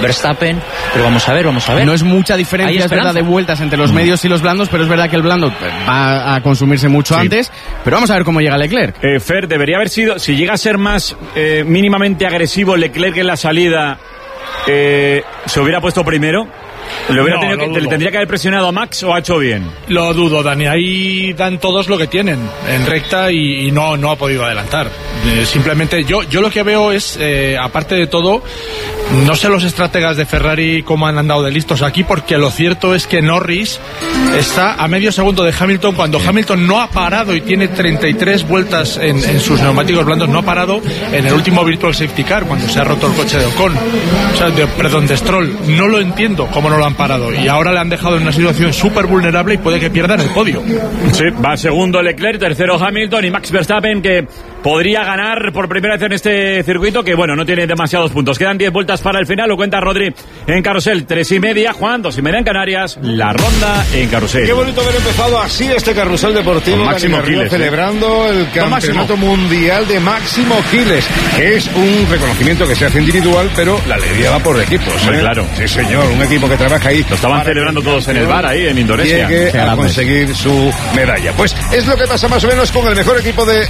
Verstappen, pero vamos a ver. No es mucha diferencia, es verdad, de vueltas entre los medios y los blandos, pero es verdad que el blando va a consumirse mucho antes, pero vamos a ver cómo llega Leclerc. Fer, debería haber sido, si llega a ser más mínimamente agresivo Leclerc en la salida, ¿se hubiera puesto primero? ¿Le tendría que haber presionado a Max o ha hecho bien? Lo dudo, Dani. Ahí dan todos lo que tienen en recta y no ha podido adelantar. Simplemente yo lo que veo es, aparte de todo, no sé los estrategas de Ferrari cómo han andado de listos aquí, porque lo cierto es que Norris está a medio segundo de Hamilton cuando Hamilton no ha parado y tiene 33 vueltas en sus neumáticos blandos, no ha parado en el último Virtual Safety Car cuando se ha roto el coche de Ocon, de Stroll. No lo entiendo cómo no lo han parado y ahora le han dejado en una situación súper vulnerable y puede que pierdan el podio. Sí, va segundo Leclerc, tercero Hamilton y Max Verstappen, que podría ganar por primera vez en este circuito, que bueno, no tiene demasiados puntos. Quedan 10 vueltas para el final, lo cuenta Rodri en Carrusel. 3:30, Juan, 2:30 en Canarias, la ronda en Carrusel. Qué bonito haber empezado así este Carrusel deportivo. Con Máximo Giles, celebrando el Campeonato Mundial de Máximo Giles, que es un reconocimiento que se hace individual, pero la alegría va por equipos. Claro. Sí, señor, un equipo que trabaja ahí. Lo estaban celebrando todos en el bar ahí en Indonesia. Llegue a conseguir su medalla. Pues es lo que pasa más o menos con el mejor equipo de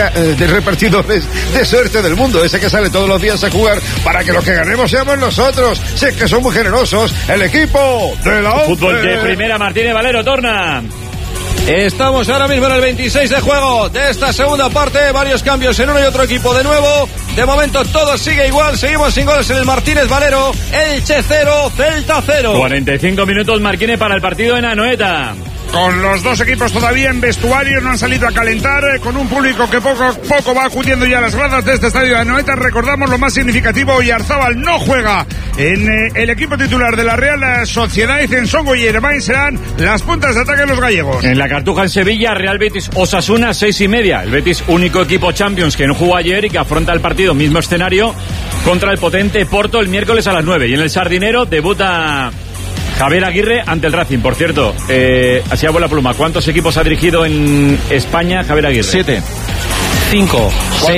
repartidores de suerte del mundo, ese que sale todos los días a jugar para que los que ganemos seamos nosotros. Sé que son muy generosos. El equipo de la ONCE. Fútbol de primera, Martínez Valero, torna. Estamos ahora mismo en el 26 de juego de esta segunda parte, varios cambios en uno y otro equipo de nuevo. De momento todo sigue igual, seguimos sin goles en el Martínez Valero. Elche 0, Celta 0. 45 minutos Marquine para el partido en Anoeta. Con los dos equipos todavía en vestuario, no han salido a calentar, con un público que poco a poco va acudiendo ya a las gradas de este estadio de Anoeta. Recordamos lo más significativo, Oyarzábal no juega en el equipo titular de la Real Sociedad, y Censongo y Irvine serán las puntas de ataque de los gallegos. En la Cartuja en Sevilla, Real Betis Osasuna, 6:30. El Betis, único equipo Champions que no jugó ayer y que afronta el partido, mismo escenario, contra el potente Porto el miércoles a las 9. Y en el Sardinero debuta Javier Aguirre ante el Racing. Por cierto, así a vuela pluma, ¿cuántos equipos ha dirigido en España Javier Aguirre? 7, 5,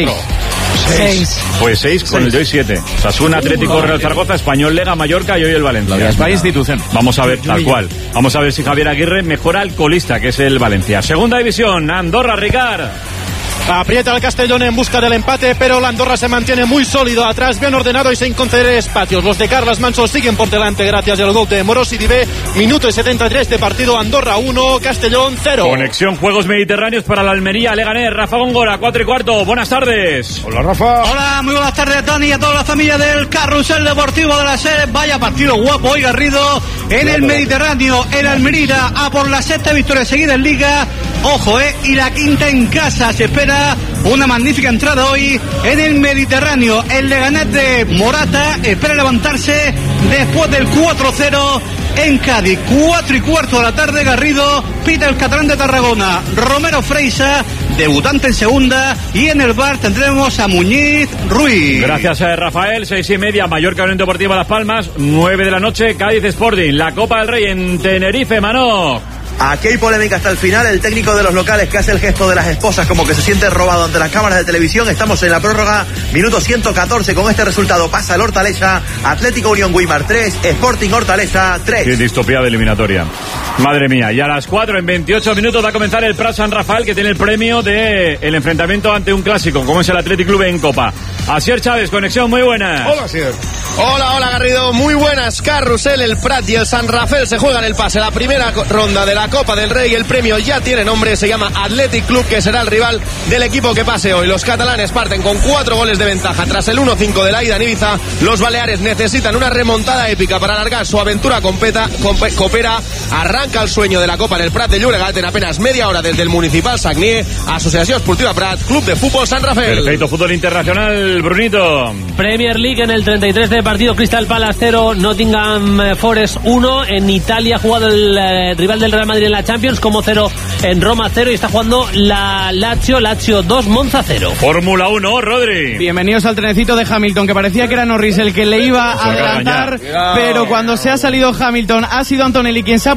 6. Pues 6 con el de hoy 7. Osasuna, Atlético, Real Zaragoza, Español, Lega, Mallorca y hoy el Valencia. Vaya institución. Vamos a ver, tal cual. Vamos a ver si Javier Aguirre mejora al colista, que es el Valencia. Segunda división, Andorra, Ricard. Aprieta el Castellón en busca del empate, pero la Andorra se mantiene muy sólido atrás, bien ordenado y sin conceder espacios. Los de Carles Manso siguen por delante gracias al gol de Morosi Dibé. Minuto y 73 de partido. Andorra 1, Castellón 0. Conexión Juegos Mediterráneos para la Almería, Leganés. Rafa Góngora, 4:15. Buenas tardes. Hola, Rafa. Hola, muy buenas tardes, Dani, y a toda la familia del Carrusel Deportivo de la SER. Vaya partido guapo hoy, Garrido, en el Mediterráneo. El Almería a por la sexta victoria seguida en Liga. Ojo, y la quinta en casa. Se espera una magnífica entrada hoy en el Mediterráneo. El Leganés de Morata espera levantarse después del 4-0 en Cádiz. 4:15 de la tarde, Garrido. Pita el catalán de Tarragona, Romero Freisa, debutante en segunda. Y en el bar tendremos a Muñiz Ruiz. Gracias a Rafael. 6:30, Mallorca Unión Deportiva Las Palmas. 9 de la noche, Cádiz Sporting. La Copa del Rey en Tenerife, Manó. Aquí hay polémica hasta el final. El técnico de los locales que hace el gesto de las esposas como que se siente robado ante las cámaras de televisión. Estamos en la prórroga, minuto 114. Con este resultado pasa el Hortaleza. Atlético Unión Guimar 3, Sporting Hortaleza 3. Qué distopía de eliminatoria. Madre mía. Y a las 4 en 28 minutos va a comenzar el Prat San Rafael, que tiene el premio de el enfrentamiento ante un clásico como es el Athletic Club en Copa. Asier Chávez, conexión, muy buenas. Hola, Asier. Hola Garrido, muy buenas. Carrusel, el Prat y el San Rafael se juegan el pase. La primera ronda de la Copa del Rey. El premio ya tiene nombre, se llama Athletic Club, que será el rival del equipo que pase hoy. Los catalanes parten con 4 goles de ventaja tras el 1-5 de la ida en Ibiza. Los baleares necesitan una remontada épica para alargar su aventura copera. Arranca el sueño de la Copa en el Prat de Llobregat en apenas media hora desde el Municipal Sagnier. Asociación Esportiva Prat, Club de Fútbol San Rafael. Perfecto, fútbol internacional, Brunito. Premier League en el 33 de partido, Crystal Palace 0, Nottingham Forest 1. En Italia ha jugado el rival del Real Madrid en la Champions como 0 en Roma 0 y está jugando la Lazio 2, Monza 0. Fórmula 1, Rodri. Bienvenidos al trenecito de Hamilton, que parecía que era Norris el que le iba a adelantar, pero cuando se ha salido Hamilton ha sido Antonelli quien se ha aprovechado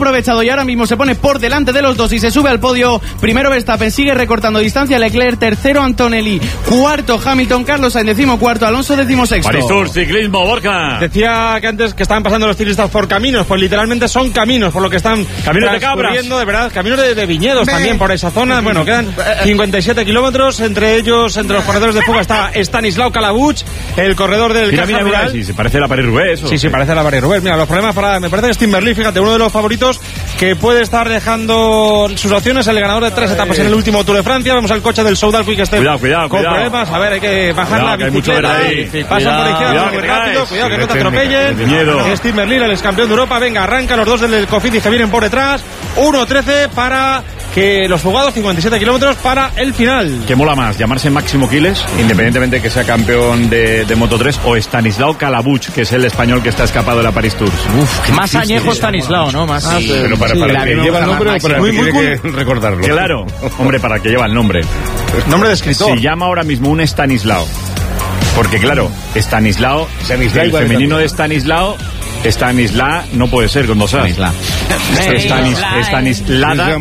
y ahora mismo se pone por delante de los dos y se sube al podio. Primero Verstappen, sigue recortando distancia Leclerc, tercero Antonelli, cuarto Hamilton, Carlos Sainz decimocuarto, Alonso decimosexto. París Tour, ciclismo, Borja. Decía que antes que estaban pasando los ciclistas por caminos, pues literalmente son caminos, por lo que están caminos de cabras, de verdad, caminos de viñedos también por esa zona. Bueno, quedan 57 kilómetros, entre ellos, entre los corredores de fuga está Stanislao Kalabuch, el corredor del Caja Rural. Sí, se parece a la París-Roubaix. Sí, parece a la París-Roubaix. Mira, los problemas me parece que es Timberlake, fíjate, uno de los favoritos que puede estar dejando sus opciones, el ganador de 3 etapas en el último Tour de Francia. Vemos al coche del Soudal que esté cuidado, con problemas. A ver, hay que bajar la bicicleta. Pasan por izquierda muy rápido, cuidado que no te atropellen. Es Timberlake, el ex campeón de Europa. Venga, arranca los dos del Cofidis que vienen por detrás. 1:13 para que los fugados, 57 kilómetros para el final. ¿Qué mola más? ¿Llamarse Máximo Quiles, independientemente que sea campeón de Moto3, o Stanislao Kalabuch, que es el español que está escapado de la París Tours? Más añejo Stanislao, ¿no? Más pero para que lleva el nombre o para que tiene que recordarlo. Claro, hombre, para que lleva el nombre. Nombre de escritor. Se llama ahora mismo un Stanislao. Porque claro, Stanislao, el femenino de Stanislao, Stanisla no puede ser con dos A's. Stanislada.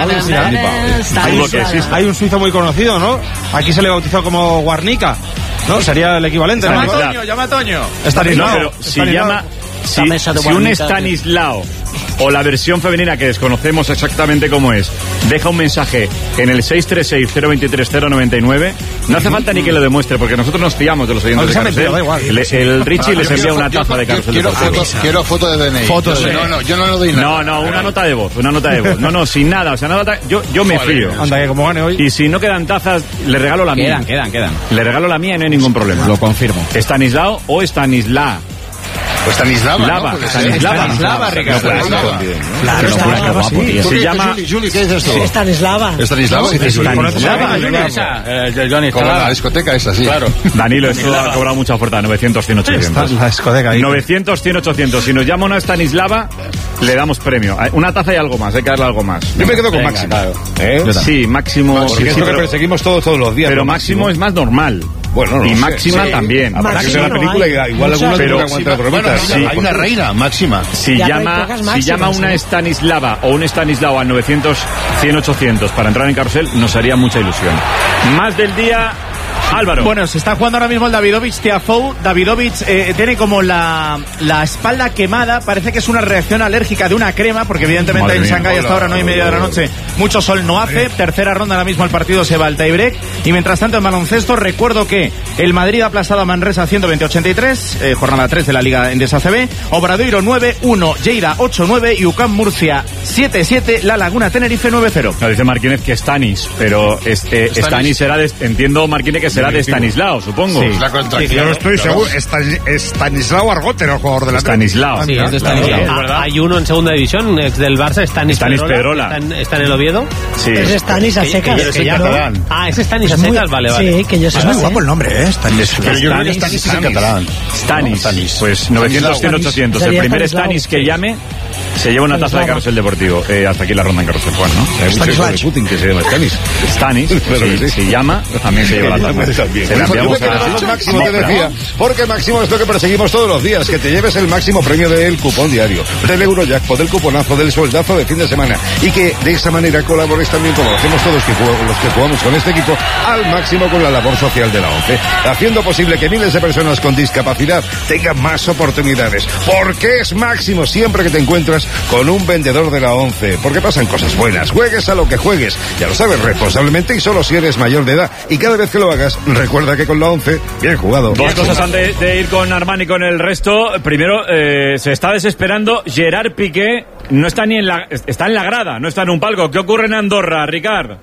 Hay un suizo muy conocido, ¿no? Aquí se le bautizó como Guarnica, ¿no? Sería el equivalente. Llama a Toño. Stanislao. Pero si un Stanislao o la versión femenina que desconocemos exactamente cómo es, deja un mensaje en el 636-023-099, no hace falta ni que lo demuestre, porque nosotros nos fiamos de los oyentes de Carrusel. El Richie les envía una taza de Carrusel. Quiero foto de DNI. No, yo no lo doy nada. No, una nota de voz. No, sin nada. O sea, nada, yo me fío. Anda, que como gane hoy. Y si no quedan tazas, le regalo la mía. Quedan. Le regalo la mía y no hay ningún problema. Lo confirmo. Stanislao o Stanisla. Pues Stanislava, Stanislava, Ricardo. Claro, se llama... Juli, ¿qué dices tú? Stanislava. Como la discoteca esa, sí. Claro. Danilo, esto ha cobrado mucha oferta, 900, 100, 800. La discoteca ahí. 900, 100, 800. Si nos llama una Stanislava, le damos premio. Una taza y algo más, hay que darle algo más. Yo me quedo con Máximo. Sí, Máximo. Porque es lo que perseguimos todos los días. Pero Máximo es más normal. Bueno, y Máxima también. Para que sea la película, igual algunos no aguantan bromitas. Hay una reina, Máxima. Si llama una Stanislava o un Stanislao al 900, 100, 800 para entrar en Carrusel, nos haría mucha ilusión. Más del día, Álvaro. Bueno, se está jugando ahora mismo el Davidovich Tiafoe. Davidovich tiene como la espalda quemada. Parece que es una reacción alérgica de una crema, porque evidentemente en Shanghái hasta ahora 9:30 de la noche mucho sol no hace. Tercera ronda, ahora mismo el partido se va al tiebreak. Y mientras tanto en baloncesto recuerdo que el Madrid ha aplastado a Manresa 120-83, jornada 3 de la Liga Endesa CB. Obradoiro 9-1, Lleida 8-9 y UCAM Murcia 7-7, La Laguna Tenerife 9-0. No, dice Marquínez que Stanis, pero Stanis será Entiendo, Marquínez, que será de Stanislao, supongo. Sí, la contracción. Yo no estoy seguro. Stanislao Argote, el jugador de la Stanislao. Sí, es de Stanislao. Hay uno en segunda división, ex del Barça, Stanis Pedrola. ¿Está en el Oviedo? Sí. Es Stanis a secas. Es Stanis a secas, vale. Sí, que yo sé. Es muy guapo el nombre, Stanis. Pero yo creo que Stanis es en catalán. Stanis. Pues 900, 100, 800. El primer Stanis que llame se lleva una taza de Carrusel Deportivo. Hasta aquí la ronda en Carrusel Juan, ¿no? Hay mucho hijo de Putin que se llama Stanis. Si llama, también se lleva la taza. Se la enviamos a Máximo, te decía, porque Máximo es lo que perseguimos todos los días, que te lleves el máximo premio del cupón diario, del Eurojackpot, del cuponazo, del sueldazo de fin de semana, y que de esa manera colabores también, como lo hacemos todos los que jugamos con este equipo, al máximo con la labor social de la ONCE, haciendo posible que miles de personas con discapacidad tengan más oportunidades. Porque es Máximo siempre que te encuentras con un vendedor de la ONCE, porque pasan cosas buenas. Juegues a lo que juegues, ya lo sabes, responsablemente y solo si eres mayor de edad, y cada vez que lo hagas, recuerda que con la ONCE, bien jugado. Dos cosas antes de ir con Armani y con el resto. Primero, se está desesperando Gerard Piqué, no está ni está en la grada, no está en un palco. ¿Qué ocurre en Andorra, Ricard?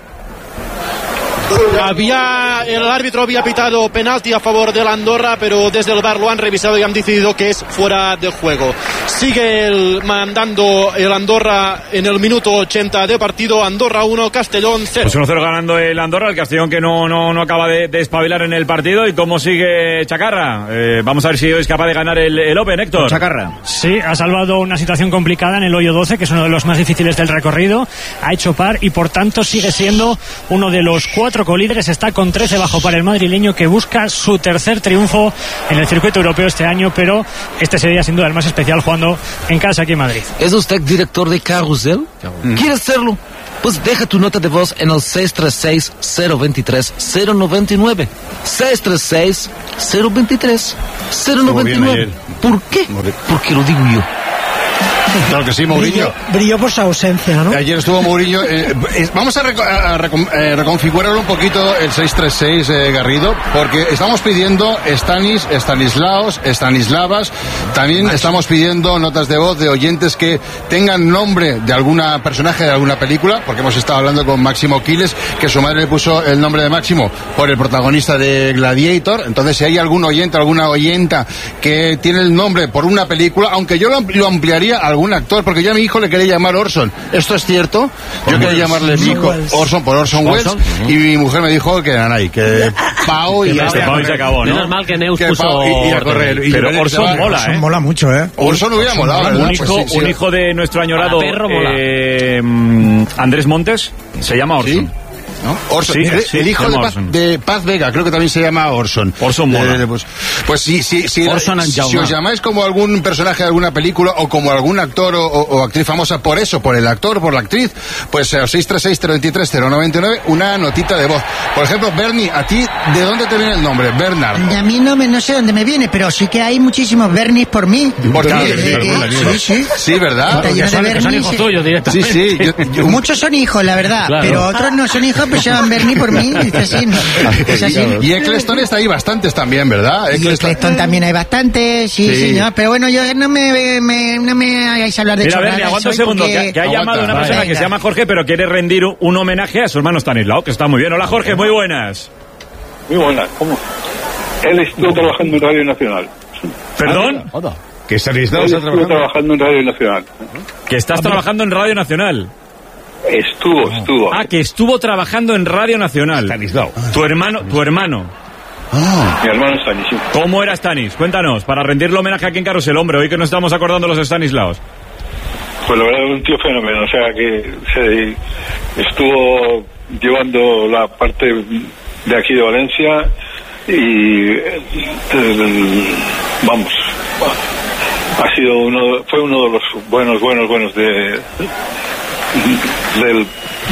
El árbitro había pitado penalti a favor del Andorra, pero desde el VAR lo han revisado y han decidido que es fuera de juego. Sigue mandando el Andorra en el minuto 80 de partido. Andorra 1, Castellón 0. Pues 1-0 ganando el Andorra, el Castellón que no acaba de espabilar en el partido. ¿Y cómo sigue Chacarra? Vamos a ver si hoy es capaz de ganar el Open, Héctor. Chacarra. Sí, ha salvado una situación complicada en el hoyo 12, que es uno de los más difíciles del recorrido. Ha hecho par y por tanto sigue siendo uno de los 4 4 colíderes, está con 13 bajo para el madrileño, que busca su tercer triunfo en el circuito europeo este año, pero este sería sin duda el más especial, jugando en casa aquí en Madrid. ¿Es usted director de Carrusel? ¿Quiere hacerlo? Pues deja tu nota de voz en el 636-023-099. 636-023-099. ¿Por qué? Porque lo digo yo. Claro que sí, Mourinho. Brilló por su ausencia, ¿no? Ayer estuvo Mourinho. Vamos a reconfigurar un poquito el 636, Garrido, porque estamos pidiendo Stanislavas. También estamos pidiendo notas de voz de oyentes que tengan nombre de alguna personaje de alguna película, porque hemos estado hablando con Máximo Quiles, que su madre le puso el nombre de Máximo por el protagonista de Gladiator. Entonces, si hay algún oyente, alguna oyenta que tiene el nombre por una película, aunque yo lo ampliaría a algún actor, porque yo a mi hijo le quería llamar Orson. ¿Esto es cierto? Yo quería llamarle mi hijo Orson por Orson Welles, y mi mujer me dijo que Nanay, que Pau y Pau y se acabó, ¿no? Menos mal que Neus que puso Pau y a correr. Pero Orson mola, Orson mola mucho, ¿eh? Orson hubiera molado, ¿verdad? Un hijo de nuestro añorado Andrés Montes se llama Orson. ¿Sí? ¿No? Orson, sí, el hijo de Paz Vega, creo que también se llama Orson. Orson mola. Pues sí, Orson and si os llamáis como algún personaje de alguna película o como algún actor o actriz famosa por eso, por el actor, por la actriz, pues al 636-023-099, una notita de voz. Por ejemplo, Bernie, ¿a ti de dónde te viene el nombre? Bernard. A mí no sé dónde me viene, pero sí que hay muchísimos Bernies por mí. ¿Por ti? Sí. Sí, ¿verdad? Que son hijos tuyos directamente. Sí. Muchos son hijos, la verdad, claro. pero otros no son hijos, pues se llaman Bernie por mí. Es así, ¿no? Es así. Y Eccleston está ahí bastantes también, ¿verdad? Y Eccleston también hay bastantes, sí, señor. Pero bueno, yo no me hagáis hablar de chorradas. Mira, Bernie, aguanta un segundo, que ha llamado una persona que se llama Jorge, pero quiere rendir un homenaje a su hermano Stanislao, que está muy bien. Hola, Jorge, muy buenas. Muy buenas, ¿cómo? Él estuvo trabajando en Radio Nacional. ¿Perdón? Que Stanislao está trabajando en Radio Nacional. Que estás trabajando en Radio Nacional. Estuvo. Que estuvo trabajando en Radio Nacional. Stanislao. Tu hermano. Mi hermano Stanis, sí. ¿Cómo era Stanis? Cuéntanos, para rendirle homenaje aquí en Carrusel, hombre, hoy que nos estamos acordando los Stanislaos. Pues la verdad es un tío fenómeno, o sea que estuvo llevando la parte de aquí de Valencia y vamos, fue uno de los buenos del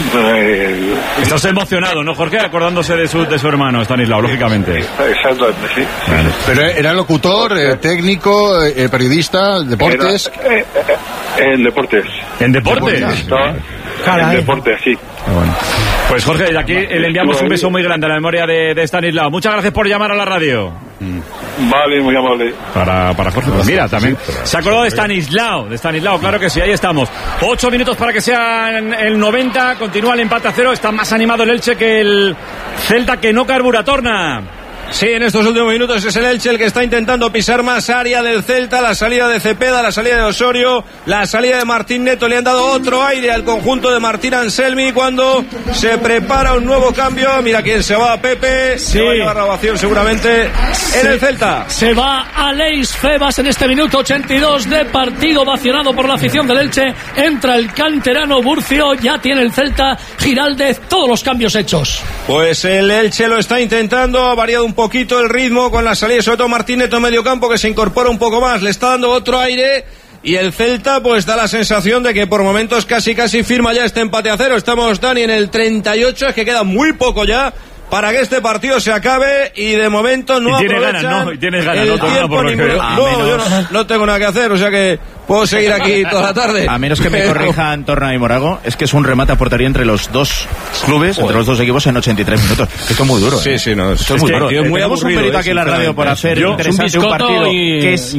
Estás emocionado, ¿no, Jorge? Acordándose de su hermano, Stanislao, lógicamente. Exactamente, sí. Vale. Pero era locutor, técnico, periodista, deportes. En deportes. ¿En deportes? En deportes, sí. Bueno. Pues Jorge, de aquí le enviamos un beso muy grande a la memoria de Stanislao. Muchas gracias por llamar a la radio. Vale, muy amable. Para Jorge, pues mira, también se acordó de Stanislao, claro que sí, ahí estamos. 8 minutos para que sean el 90, continúa el empate a 0, está más animado el Elche que el Celta, que no carbura, Torna. Sí, en estos últimos minutos es el Elche el que está intentando pisar más área del Celta. La salida de Cepeda, la salida de Osorio, la salida de Martín Neto le han dado otro aire al conjunto de Martín Anselmi cuando se prepara un nuevo cambio. Mira quién se va, Pepe. Sí. Se va a llevar la ovación seguramente en el Celta. Se va Aleix Febas en este minuto 82 de partido, vacionado por la afición del Elche. Entra el canterano Burcio, ya tiene el Celta Giraldez, todos los cambios hechos. Pues el Elche lo está intentando, ha variado un poquito el ritmo con la salida, sobre todo Martín Neto en medio campo, que se incorpora un poco más, le está dando otro aire, y el Celta pues da la sensación de que por momentos casi firma ya este empate a 0. Estamos, Dani, en el 38, es que queda muy poco ya para que este partido se acabe, y de momento no aprovechan tienes ganas, el tiempo ninguno. Yo no tengo nada que hacer, o sea que puedo seguir aquí toda la tarde. A menos que me corrijan Torna y Morago, es que es un remate a portería entre los dos clubes, entre los dos equipos en 83 minutos. Esto es muy duro. Sí, no, esto es muy duro. Tenemos un perito aquí en la radio por hacer interesante un partido que es...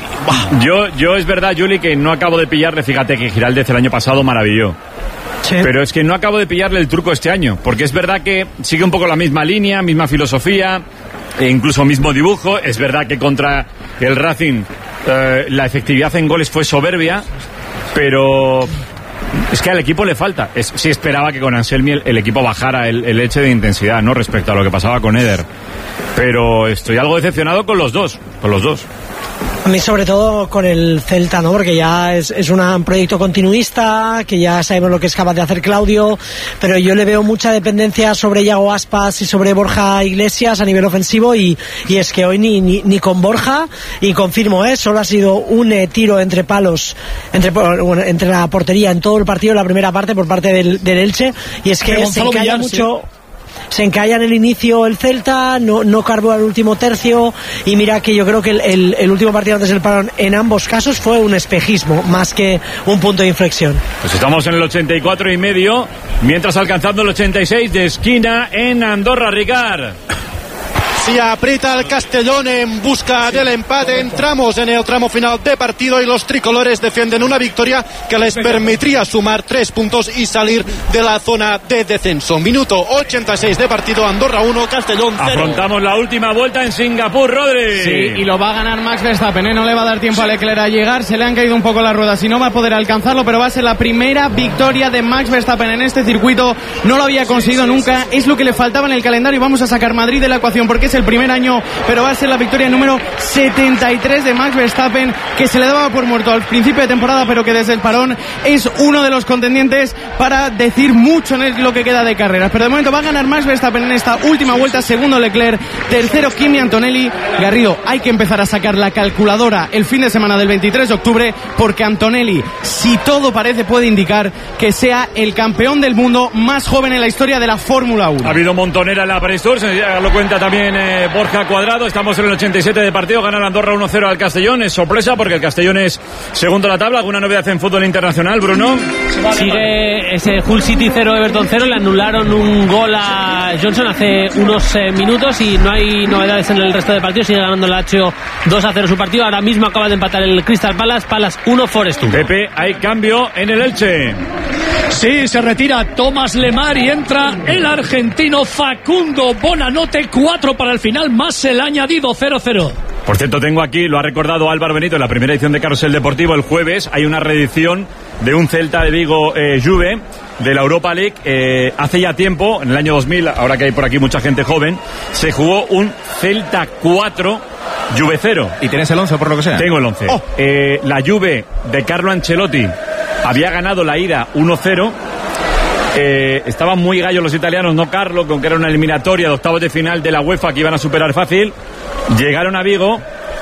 Yo es verdad, Juli, que no acabo de pillarle, fíjate que Giraldez el año pasado maravilló. Sí. Pero es que no acabo de pillarle el truco este año, porque es verdad que sigue un poco la misma línea, misma filosofía, e incluso mismo dibujo. Es verdad que contra el Racing la efectividad en goles fue soberbia, pero es que al equipo le falta. Sí esperaba que con Anselmi el equipo bajara el Elche de intensidad, ¿no?, respecto a lo que pasaba con Eder. Pero estoy algo decepcionado con los dos. A mí sobre todo con el Celta, ¿no? Porque ya es un proyecto continuista, que ya sabemos lo que es capaz de hacer Claudio, pero yo le veo mucha dependencia sobre Yago Aspas y sobre Borja Iglesias a nivel ofensivo, y es que hoy ni con Borja, y confirmo, solo ha sido un tiro entre palos, entre la portería en todo el partido, en la primera parte por parte del Elche, y es que se encalla mucho. Se encalla en el inicio el Celta, no carbó al último tercio, y mira que yo creo que el último partido antes del parón en ambos casos fue un espejismo más que un punto de inflexión. Pues estamos en el 84,5, mientras alcanzando el 86 de esquina en Andorra, Ricard. Si aprieta el Castellón en busca del empate, entramos en el tramo final de partido y los tricolores defienden una victoria que les permitiría sumar 3 puntos y salir de la zona de descenso. Minuto 86 de partido, Andorra 1, Castellón 0. Afrontamos la última vuelta en Singapur, Rodri. Sí, y lo va a ganar Max Verstappen, no le va a dar tiempo a Leclerc a llegar, se le han caído un poco las ruedas y no va a poder alcanzarlo, pero va a ser la primera victoria de Max Verstappen en este circuito, no lo había conseguido nunca, es lo que le faltaba en el calendario, y vamos a sacar Madrid de la ecuación porque es el primer año, pero va a ser la victoria número 73 de Max Verstappen, que se le daba por muerto al principio de temporada, pero que desde el parón es uno de los contendientes para decir mucho en lo que queda de carreras. Pero de momento va a ganar Max Verstappen en esta última vuelta, segundo Leclerc, tercero Kimi Antonelli. Garrido, hay que empezar a sacar la calculadora el fin de semana del 23 de octubre, porque Antonelli, si todo parece, puede indicar que sea el campeón del mundo más joven en la historia de la Fórmula 1. Ha habido montonera en la Paris-Tours, ya lo cuenta también Borja Cuadrado. Estamos en el 87 de partido, gana el Andorra 1-0 al Castellón. Es sorpresa porque el Castellón es segundo en la tabla. ¿Alguna novedad en fútbol internacional, Bruno? Sigue ese Hull City 0, Everton 0. Le anularon un gol a Johnson hace unos minutos y no hay novedades en el resto de partidos. Sigue ganando el Lazio 2-0 su partido. Ahora mismo acaba de empatar el Crystal Palace 1, Forest 1. Pepe, hay cambio en el Elche. Sí, se retira Tomás Lemar y entra el argentino Facundo Bonanote. 4 para el final, más el añadido, 0-0. Por cierto, tengo aquí, lo ha recordado Álvaro Benito en la primera edición de Carrusel Deportivo, el jueves hay una reedición de un Celta de Vigo Juve de la Europa League. Hace ya tiempo, en el año 2000, ahora que hay por aquí mucha gente joven, se jugó un Celta 4 Juve 0. ¿Y tienes el 11 por lo que sea? Tengo el 11. Oh. La Juve de Carlo Ancelotti había ganado la ida 1-0. Estaban muy gallos los italianos, no Carlo, con que era una eliminatoria de octavos de final de la UEFA que iban a superar fácil. Llegaron a Vigo.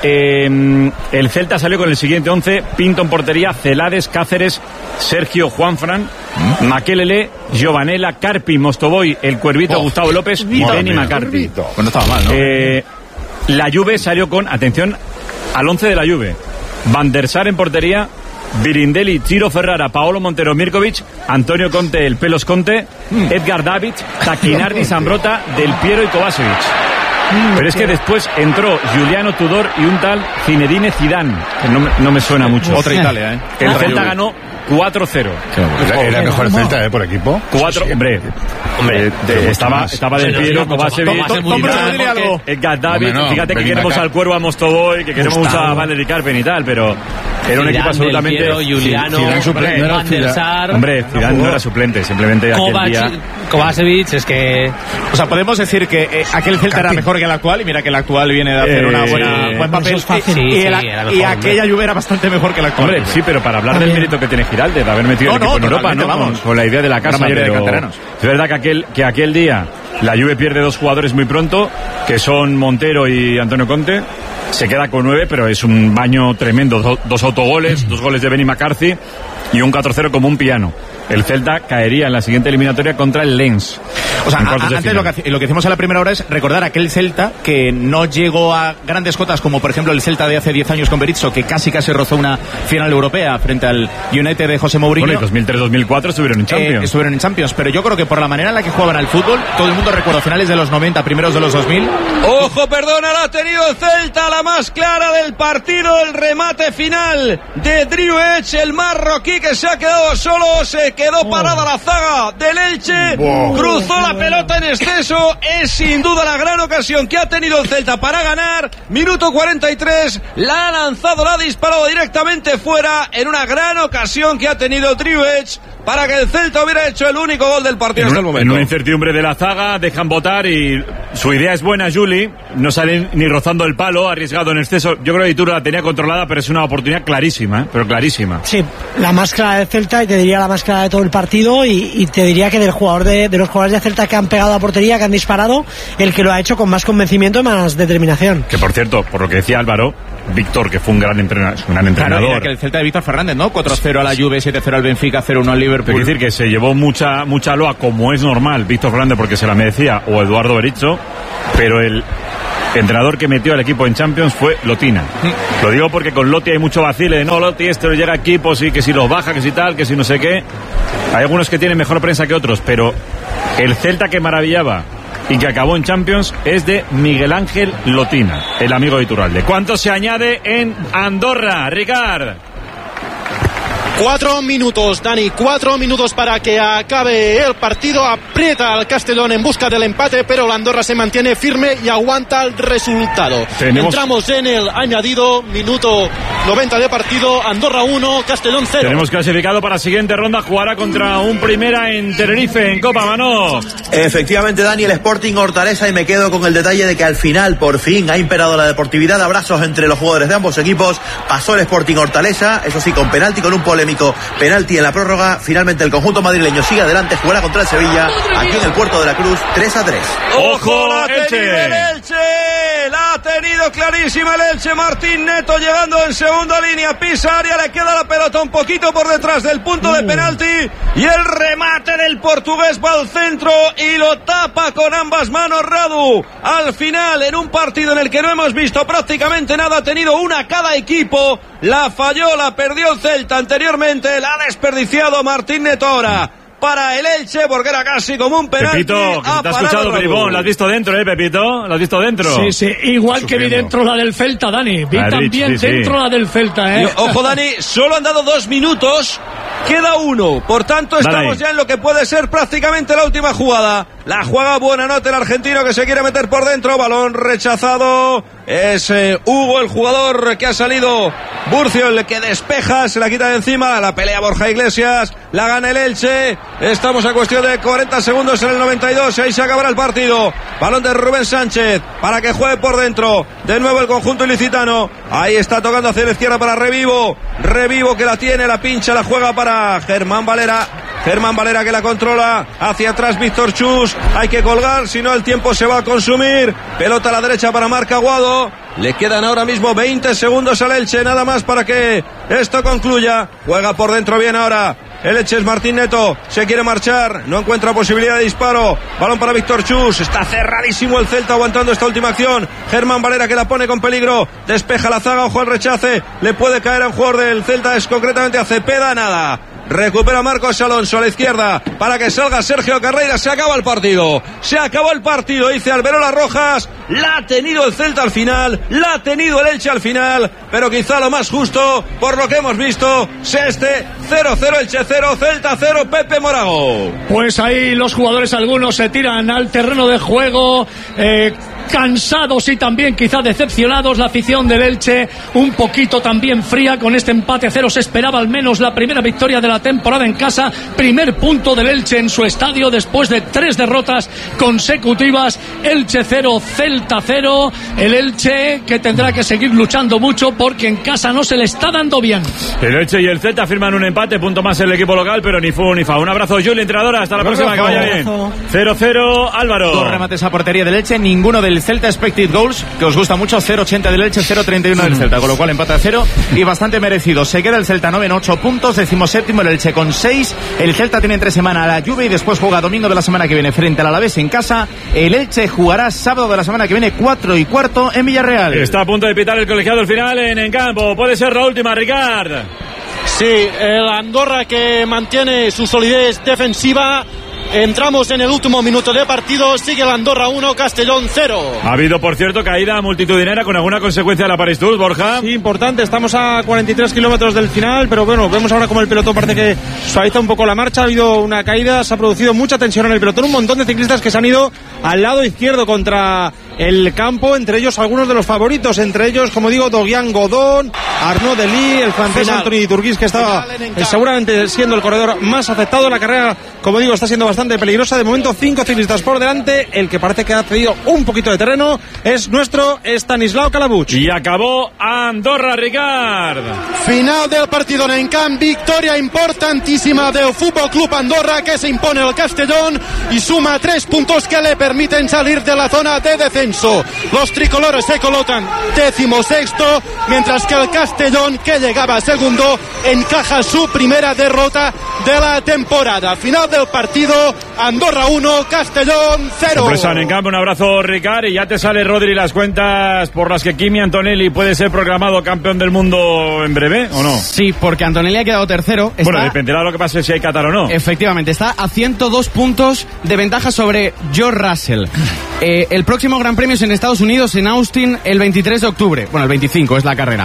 El Celta salió con el siguiente 11: Pinto en portería, Celades, Cáceres, Sergio Juanfran, Makelele, Giovanella, Carpi, Mostovoy, el Cuervito, Gustavo López y Benny McCarthy. Pues no estaba mal, ¿no? La Juve salió con, atención al 11 de la Juve: Van der Sar en portería, Birindelli, Ciro Ferrara, Paolo Montero, Mirkovic, Antonio Conte, el Pelos Conte, Edgar Davids, Tacchinardi, Zambrota, Del Piero y Kovacevic. Pero es que después entró Giuliano Tudor y un tal Zinedine Zidane, que no me suena mucho. Otra Italia, El Celta ganó 4-0. Era mejor el Celta, por equipo. 4, hombre, estaba Del Piero, Kovacevic, Edgar Davids. Fíjate que queremos al Cuervo, a Mostovoy, que queremos mucho a Valery Carpen y tal, pero era un equipo absolutamente... Giuliano, Van der Sar... Hombre, Zidane no era suplente, simplemente aquel día... Kovacevic, es que... O sea, podemos decir que aquel Celta era mejor que el actual, y mira que el actual viene de hacer buen papel. Y aquella Juve era bastante mejor que la actual. Hombre, sí, pero para hablar del mérito que tiene Giralde, de haber metido el equipo en Europa, ¿no? Con la idea de la casa, pero es verdad que aquel día la Juve pierde 2 jugadores muy pronto, que son Montero y Antonio Conte. Se queda con 9, pero es un baño tremendo. 2 autogoles, 2 goles de Benny McCarthy y un 4-0 como un piano. El Celta caería en la siguiente eliminatoria contra el Lens. O sea, antes lo que hicimos a la primera hora es recordar aquel Celta que no llegó a grandes cotas, como por ejemplo el Celta de hace 10 años con Berizzo, que casi rozó una final europea frente al United de José Mourinho. Bueno, y 2003-2004 estuvieron en Champions. Estuvieron en Champions, pero yo creo que por la manera en la que jugaban al fútbol, todo el mundo recuerda finales de los 90, primeros de los 2000. ¡Ojo, perdona! La ha tenido el Celta, la más clara del partido, el remate final de Drew Edge, el marroquí que se ha quedado solo, se quedó parada la zaga del Elche, cruzó la pelota en exceso, es sin duda la gran ocasión que ha tenido el Celta para ganar. Minuto 43, la ha lanzado, la ha disparado directamente fuera en una gran ocasión que ha tenido Drew Edge. para que el Celta hubiera hecho el único gol del partido hasta el momento. En una incertidumbre de la zaga, dejan votar y su idea es buena, Juli. No salen ni rozando el palo, arriesgado en exceso. Yo creo que Iturra la tenía controlada, pero es una oportunidad clarísima, pero clarísima. Sí, la más clara del Celta, y te diría la más clara de todo el partido, y te diría que del jugador de los jugadores de Celta que han pegado a portería, que han disparado, el que lo ha hecho con más convencimiento y más determinación. Que por cierto, por lo que decía Álvaro, Víctor, que fue un gran entrenador. Claro, que el Celta de Víctor Fernández, ¿no? 4-0 a la Juve, 7-0 al Benfica, 0-1 al Liverpool. Es decir, que se llevó mucha loa, como es normal, Víctor Fernández, porque se la merecía, o Eduardo Berizzo, pero el entrenador que metió al equipo en Champions fue Lotina. Lo digo porque con Lotti hay mucho vacile de no, Lotti llega a equipos y que si los baja, que si tal, que si no sé qué. Hay algunos que tienen mejor prensa que otros, pero el Celta que maravillaba y que acabó en Champions es de Miguel Ángel Lotina, el amigo de Iturralde. ¿Cuánto se añade en Andorra, Ricard? 4 minutos, Dani, 4 minutos para que acabe el partido. Aprieta al Castellón en busca del empate, pero la Andorra se mantiene firme y aguanta el resultado. Entramos en el añadido, minuto 90 de partido. Andorra 1, Castellón 0. Tenemos clasificado para la siguiente ronda. Jugará contra un Primera en Tenerife, en Copa, Manó. Efectivamente, Dani, el Sporting Hortaleza, y me quedo con el detalle de que al final, por fin, ha imperado la deportividad. Abrazos entre los jugadores de ambos equipos. Pasó el Sporting Hortaleza, eso sí, con penalti, con un polémico penalti en la prórroga. Finalmente el conjunto madrileño sigue adelante, jugará contra el Sevilla aquí en el Puerto de la Cruz, 3-3. ¡Ojo, la ha tenido el Elche! La ha tenido clarísima el Elche. Martín Neto llegando en segunda línea, pisa área, le queda la pelota un poquito por detrás del punto de penalti, y el remate del portugués va al centro y lo tapa con ambas manos Radu. Al final, en un partido en el que no hemos visto prácticamente nada, ha tenido una cada equipo. La falló, la perdió el Celta anteriormente, la ha desperdiciado Martín Neto ahora para el Elche, porque era casi como un penalti. Pepito, que te has escuchado, Bribón, lo has visto dentro, Pepito, lo has visto dentro. Sí, sí, igual que vi dentro la del Celta, Dani, vi también dentro la del Celta, Y, ojo, Dani, solo han dado 2 minutos, queda 1, por tanto estamos ya en lo que puede ser prácticamente la última jugada. La juega Buonanotte, el argentino, que se quiere meter por dentro, balón rechazado. Es Hugo, el jugador que ha salido. Burcio, el que despeja, se la quita de encima. La pelea Borja Iglesias, la gana el Elche. Estamos a cuestión de 40 segundos en el 92, ahí se acabará el partido. Balón de Rubén Sánchez para que juegue por dentro. De nuevo el conjunto ilicitano. Ahí está tocando hacia la izquierda para Revivo. Revivo que la tiene, la pincha, la juega para Germán Valera. Germán Valera que la controla. Hacia atrás Víctor Chus. Hay que colgar, si no el tiempo se va a consumir. Pelota a la derecha para Marc Aguado. Le quedan ahora mismo 20 segundos al Elche, nada más para que esto concluya. Juega por dentro bien ahora el Elche, es Martín Neto, se quiere marchar, no encuentra posibilidad de disparo. Balón para Víctor Chus, está cerradísimo el Celta aguantando esta última acción. Germán Valera que la pone con peligro, despeja la zaga, ojo al rechace, le puede caer a un jugador del Celta, es concretamente a Cepeda, nada. Recupera Marcos Alonso a la izquierda para que salga Sergio Carreira. Se acaba el partido. Se acabó el partido, dice Alberola Rojas. La ha tenido el Celta al final, la ha tenido el Elche al final, pero quizá lo más justo, por lo que hemos visto, sea este 0-0 Elche 0, Celta 0, Pepe Morago. Pues ahí los jugadores, algunos se tiran al terreno de juego, cansados y también quizá decepcionados. La afición del Elche un poquito también fría con este empate a 0. Se esperaba al menos la primera victoria de la temporada en casa, primer punto del Elche en su estadio después de 3 derrotas consecutivas. Elche 0, Celta 0. El Elche que tendrá que seguir luchando mucho porque en casa no se le está dando bien. El Elche y el Celta firman un empate, punto más el equipo local, pero ni fu ni fa. Un abrazo, Juli, entrenadora, hasta la próxima, que vaya bien. 0-0, Álvaro. 2 remates a portería del Elche, ninguno del Celta expected goals, que os gusta mucho, 0.80 del Elche, 0.31 del Celta, con lo cual empate a 0 y bastante merecido. Se queda el Celta 9 en 8 puntos, 17º el Elche con 6. El Celta tiene entre semana a la Juve y después juega domingo de la semana que viene frente al Alavés en casa. El Elche jugará sábado de la semana que viene 4:15 en Villarreal. Está a punto de pitar el colegiado el final en campo. Puede ser la última, Ricard. Sí, el Andorra que mantiene su solidez defensiva. Entramos en el último minuto de partido. Sigue el Andorra 1, Castellón 0. Ha habido, por cierto, caída multitudinaria con alguna consecuencia de la París-Tours, Borja. Sí, importante. Estamos a 43 kilómetros del final, pero bueno, vemos ahora como el pelotón parece que suaviza un poco la marcha. Ha habido una caída, se ha producido mucha tensión en el pelotón. Un montón de ciclistas que se han ido al lado izquierdo contra el campo, entre ellos algunos de los favoritos, entre ellos, como digo, Doguian Godón, Arnaud Delis, el francés Anthony Turquís, que estaba seguramente siendo el corredor más afectado. La carrera, como digo, está siendo bastante peligrosa. De momento 5 ciclistas por delante. El que parece que ha cedido un poquito de terreno es nuestro Stanislao Calabuch. Y acabó Andorra, Ricard. Final del partido en Camp, victoria importantísima del Fútbol Club Andorra, que se impone al Castellón y suma 3 puntos que le permiten salir de la zona de descenso. Los tricolores se colocan 16º, mientras que el Castellón, que llegaba segundo, encaja su primera derrota de la temporada. Final del partido, Andorra 1, Castellón 0. Sorpresa en campo, un abrazo, Ricard. Y ya te sale, Rodri, las cuentas por las que Kimi Antonelli puede ser proclamado campeón del mundo en breve, ¿o no? Sí, porque Antonelli ha quedado tercero. Bueno, dependerá de lo que pase si hay Qatar o no. Efectivamente, está a 102 puntos de ventaja sobre George Russell. El próximo Gran Premio es en Estados Unidos, en Austin, el 23 de octubre. Bueno, el 25 es la carrera.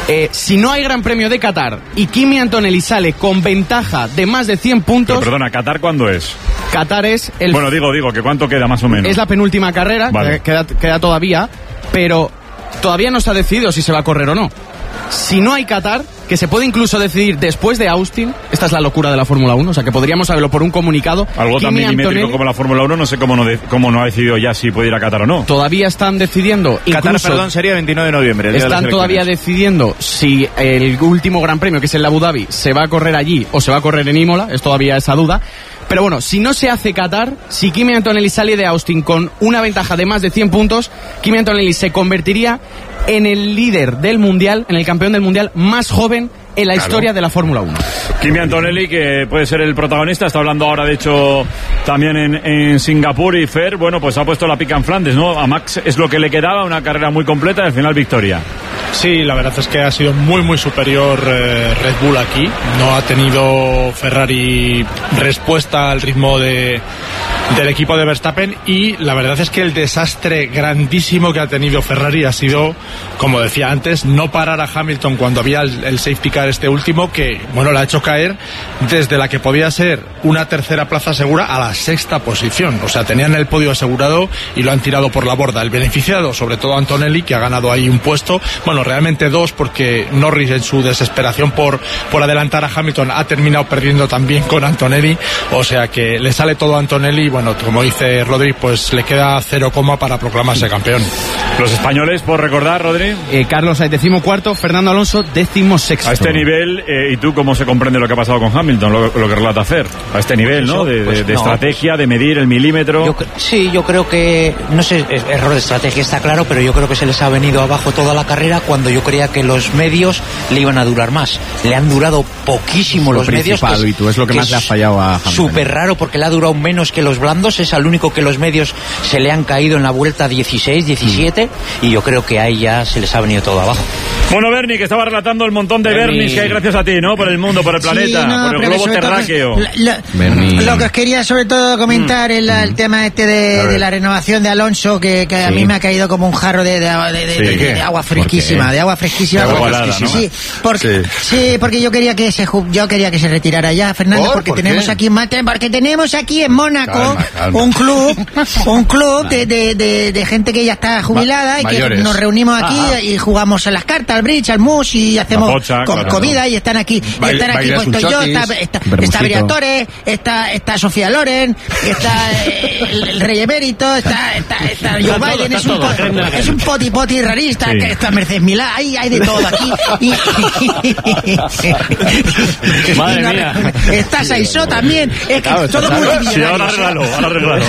Si no hay Gran Premio de Qatar y Kimi Antonelli sale con ventaja de más de 100 puntos... Pero perdona, ¿Qatar cuándo es? Qatar es el... Bueno, digo, que ¿cuánto queda más o menos? Es la penúltima carrera, vale. queda todavía, pero todavía no se ha decidido si se va a correr o no. Si no hay Qatar, que se puede incluso decidir después de Austin, esta es la locura de la Fórmula 1, o sea que podríamos saberlo por un comunicado. Algo tan milimétrico como la Fórmula 1, no sé cómo no ha decidido ya si puede ir a Qatar o no. Todavía están decidiendo. Qatar, perdón, sería 29 de noviembre. Están todavía decidiendo si el último Gran Premio, que es el de Abu Dhabi, se va a correr allí o se va a correr en Imola, es todavía esa duda. Pero bueno, si no se hace Qatar, si Kimi Antonelli sale de Austin con una ventaja de más de 100 puntos, Kimi Antonelli se convertiría en el líder del Mundial, en el campeón del Mundial más joven en la historia de la Fórmula 1. Kimi Antonelli, que puede ser el protagonista, está hablando ahora, de hecho, también en Singapur, y Fer, bueno, pues ha puesto la pica en Flandes, ¿no? A Max es lo que le quedaba, una carrera muy completa y al final victoria. Sí, la verdad es que ha sido muy muy superior Red Bull aquí. No ha tenido Ferrari respuesta al ritmo del equipo de Verstappen, y la verdad es que el desastre grandísimo que ha tenido Ferrari ha sido, como decía antes, no parar a Hamilton cuando había el safety car este último, que bueno, le ha hecho caer desde la que podía ser una tercera plaza segura a la sexta posición. O sea, tenían el podio asegurado y lo han tirado por la borda. El beneficiado, sobre todo Antonelli, que ha ganado ahí un puesto, bueno, realmente 2, porque Norris, en su desesperación por adelantar a Hamilton, ha terminado perdiendo también con Antonelli. O sea que le sale todo a Antonelli y bueno, como dice Rodri, pues le queda 0, para proclamarse campeón. Los españoles, por recordar, Rodri. Carlos Sainz, 14º, Fernando Alonso, 16º. A este nivel, ¿y tú cómo se comprende lo que ha pasado con Hamilton, lo que relata Fer? A este nivel, ¿no? De estrategia, de medir el milímetro. Yo creo que, no sé, error de estrategia está claro, pero yo creo que se les ha venido abajo toda la carrera cuando yo creía que los medios le iban a durar más. Le han durado poquísimo los medios. Y tú es lo que más le ha fallado a Hamilton. Súper raro, porque le ha durado menos que los blandos. Es al único que los medios se le han caído en la vuelta 16, 17, y yo creo que ahí ya se les ha venido todo abajo. Bueno, Bernie, que estaba relatando el montón de Bernis que hay gracias a ti, ¿no? Por el mundo, por el planeta, por el globo terráqueo. Lo que os quería sobre todo comentar es el tema de la renovación de Alonso, que a mí me ha caído como un jarro de agua fresquísima, de agua fresquísima. Sí, porque yo quería que se retirara ya, Fernando, porque tenemos aquí en Mónaco un club de gente que ya está jubilada, y que nos reunimos aquí y jugamos a las cartas, al bridge, al mus, y hacemos comida, y están aquí puestos yo, está Briatore, está Sofía Loren, está el rey emérito, está Joe Biden, es un poti rarista, que está Mercedes Milá, hay de todo aquí. Madre mía. Está Saisó también, es que todo multimillonario. Sí, ahora arreglalo.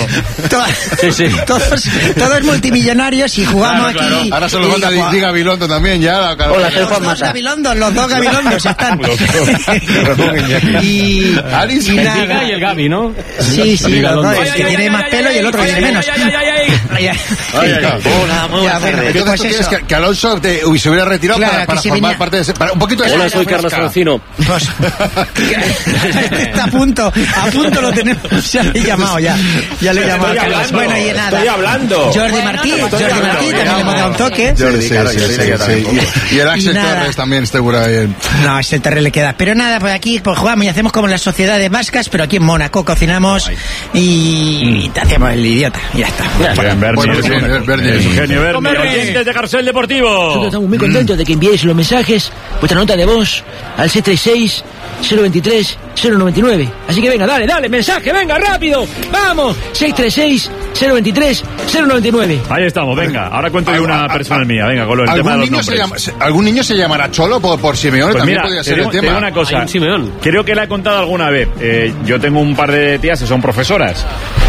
Todos multimillonarios, y jugamos aquí. Ahora solo falta Di Gabilondo también, ya. Hola, los dos Gabilondos están. Y nada. Y el Gabi, ¿no? Sí, los dos. El que tiene más pelo y el otro que tiene menos. Hola, muy buenas tardes. Entonces tú quieres que Alonso se hubiera retirado para formar parte de ese... Un poquito de... Hola, soy Carlos Francino. Está a punto lo tenemos ya llamado ya le he llamado a Carlos. Bueno, y nada. Estoy hablando. Jordi Martí también le hemos dado un toque. Y el Axel Torres también seguro bien. No, Axel Torres le queda. Pero nada, pues aquí pues jugamos y hacemos como en las sociedades vascas, pero aquí en Mónaco cocinamos y te hacemos el idiota. Y ya está. Eugenio Berni, oyentes de Carrusel Deportivo. Nosotros estamos muy contentos de que enviéis los mensajes, vuestra nota de voz al 636 023 099. Así que venga, dale, mensaje, venga, rápido. Vamos, 636 023 099. Ahí estamos, venga. Ahora cuento yo una personal mía, venga, con el tema de los nombres. ¿Algún niño se llamará Cholo por Simeone? Pues también mira, podría ser el tema. Te digo una cosa, creo que la he contado alguna vez. Yo tengo un par de tías que son profesoras.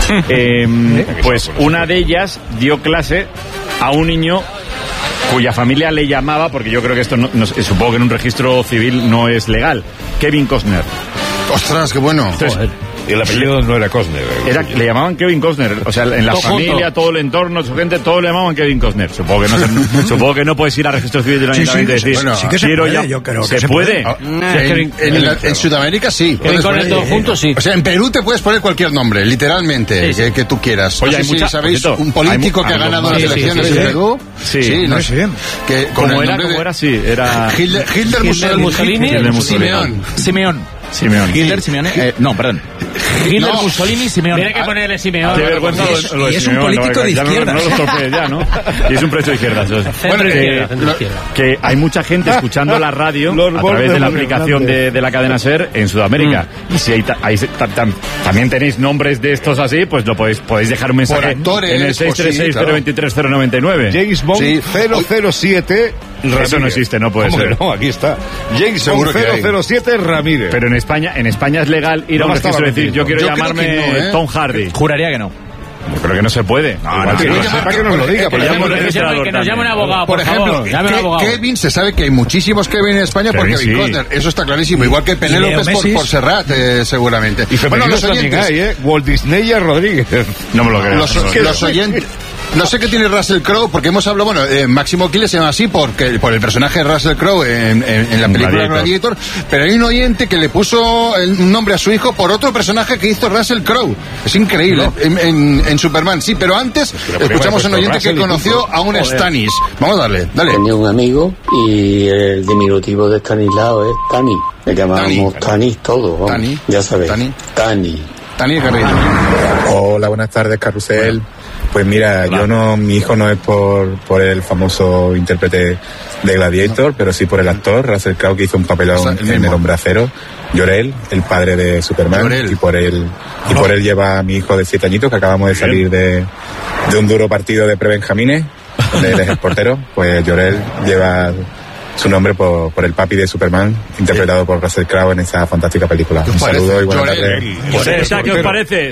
Pues una de ellas dio clase a un niño cuya familia le llamaba, porque yo creo que esto supongo que en un registro civil no es legal, Kevin Costner. Ostras, qué bueno. Entonces, y el apellido no era Costner. Le llamaban Kevin Costner. O sea, en la familia, todo el entorno, su gente, todo le llamaban Kevin Costner. Supongo que no puedes ir a registro civil del ayuntamiento y decir, bueno, sí que se puede, yo creo que se puede. En Sudamérica sí. Kevin con todos juntos, sí. O sea, en Perú te puedes poner cualquier nombre, literalmente, que tú quieras. Oye, no sé si sabéis, un político que ha ganado las elecciones en Perú. Sí, no sé. ¿Cómo era? Sí, era... Hitler Mussolini. Simeone. No, perdón. Hitler, Mussolini, Simeone. Tiene que ponerle Simeone. Qué vergüenza lo de es un político de izquierda. No lo torpedes ya, ¿no? Y es un precio de izquierdas. Bueno, que hay mucha gente escuchando la radio a través de la aplicación de la cadena SER en Sudamérica. Y si también tenéis nombres de estos así, pues lo podéis dejar un mensaje en el 636-023-099. James Bond 007 Ramírez. Eso no existe, no puede ser. No, aquí está. James Bond 007 Ramírez. Pero en España es legal ir a un registro y decir, yo quiero llamarme Tom Hardy. Juraría que no. Yo creo que no se puede. Para que nos lo diga. Que nos llame un abogado, por ejemplo, Kevin, se sabe que hay muchísimos Kevin en España por Kevin Costner. Eso está clarísimo. Igual que Penélope por Serrat, seguramente. Y los oyentes hay, Walt Disney Rodríguez. No me lo creo. Los oyentes... No sé qué tiene Russell Crowe, porque hemos hablado, Máximo Aquiles se llama así por el personaje de Russell Crowe en la película Gladiator, pero hay un oyente que le puso un nombre a su hijo por otro personaje que hizo Russell Crowe. Es increíble, en Superman, sí, pero antes escuchamos a un oyente que conoció a un Stanis. Vamos a darle. Tenía un amigo y el diminutivo de Stanislao es Tani. Le llamábamos Tani todo, vamos. Tani. Ya sabéis. Tani. Hola, buenas tardes, Carrusel. Pues mira, mi hijo no es por el famoso intérprete de Gladiator, pero sí por el actor Russell Crowe, que hizo un papelón en El Hombre Acero. Jor-El, el padre de Superman, y por él lleva a mi hijo de 7 añitos, que acabamos de salir de un duro partido de prebenjamines, donde él es el portero. Pues Jor-El lleva su nombre por el papi de Superman, interpretado por Russell Crowe en esa fantástica película. Un saludo y buenas tardes. ¿Qué os parece?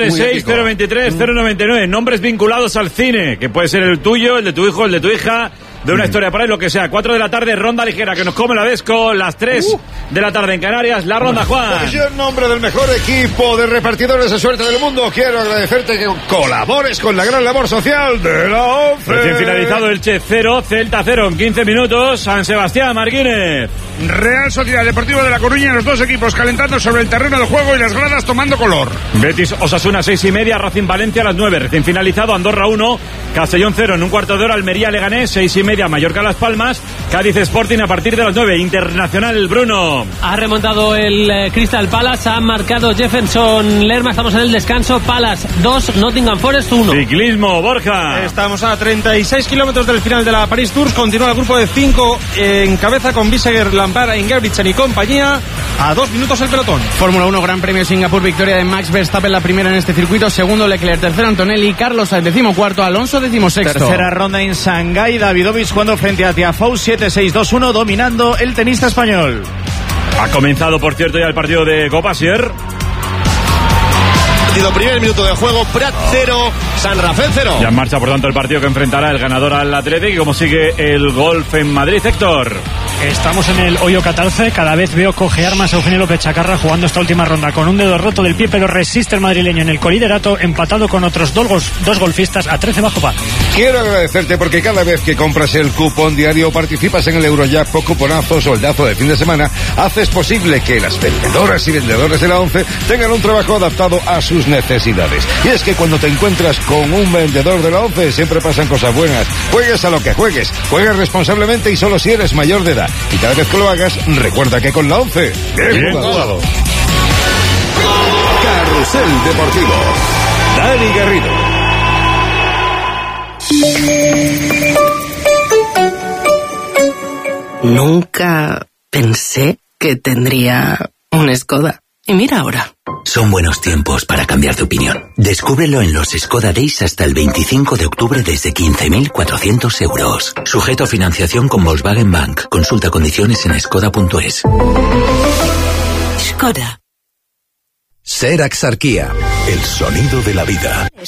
636-023-099. Nombres vinculados al cine, que puede ser el tuyo, el de tu hijo, el de tu hija, de una historia para él, lo que sea. 4 de la tarde, ronda ligera, que nos come la Vesco. Las 3 de la tarde en Canarias, la ronda, Juan. Pues yo, en nombre del mejor equipo de repartidores de suerte del mundo, quiero agradecerte que colabores con la gran labor social de la ONCE. Recién finalizado Elche 0, Celta 0 en 15 minutos. San Sebastián, Martínez. Real Sociedad Deportiva de La Coruña, los dos equipos calentando sobre el terreno de juego y las gradas tomando color. Betis Osasuna 6:30, Racing Valencia a las 9. Recién finalizado Andorra 1, Castellón 0 en un cuarto de hora, Almería Leganés 6:30, Mallorca Las Palmas, Cádiz Sporting a partir de las 9. Internacional Bruno. Ha remontado el Crystal Palace, ha marcado Jefferson Lerma, estamos en el descanso. Palace 2, Nottingham Forest 1. Ciclismo, Borja. Estamos a 36 kilómetros del final de la Paris Tours, continúa el grupo de 5 en cabeza con Biseguer, Lampard, Ingebrigtsen y compañía. A 2 minutos el pelotón. Fórmula 1, Gran Premio Singapur, victoria de Max Verstappen, la primera en este circuito. Segundo Leclerc, tercero Antonelli, Carlos Sainz 14º, Alonso 16º. Tercera ronda en Shanghái, Davidovich jugando frente a Tiafoe, 7-6-2-1, dominando el tenista español. Ha comenzado, por cierto, ya el partido de Copa Sier. Primer minuto de juego, Prat 0, San Rafael 0. Ya en marcha, por tanto, el partido que enfrentará el ganador al Athletic. Y como sigue el golf en Madrid, Héctor. Estamos en el hoyo 14. Cada vez veo cojear más a Eugenio López Chacarra jugando esta última ronda con un dedo roto del pie, pero resiste el madrileño en el coliderato, empatado con otros dos golfistas a 13 bajo par. Quiero agradecerte porque cada vez que compras el cupón diario, participas en el Eurojackpot, cuponazo, soldazo de fin de semana, haces posible que las vendedoras y vendedores de la ONCE tengan un trabajo adaptado a sus tus necesidades. Y es que cuando te encuentras con un vendedor de la ONCE siempre pasan cosas buenas. Juegues a lo que juegues, juegues responsablemente y solo si eres mayor de edad. Y cada vez que lo hagas, recuerda que con la ONCE, bien jugado. Carrusel Deportivo. Dani Garrido. Nunca pensé que tendría un Skoda. Y mira ahora. Son buenos tiempos para cambiar de opinión. Descúbrelo en los Skoda Days hasta el 25 de octubre desde 15.400 euros. Sujeto a financiación con Volkswagen Bank. Consulta condiciones en skoda.es. Skoda. Ser Axarquía, el sonido de la vida.